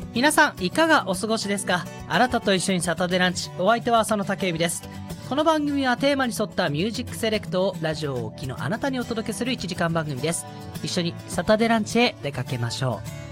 皆さんいかがお過ごしですか？あなたと一緒にサタデーランチ、お相手は浅野武之です。この番組はテーマに沿ったミュージックセレクトをラジオをお聞きのあなたにお届けする1時間番組です。一緒にサタデーランチへ出かけましょう。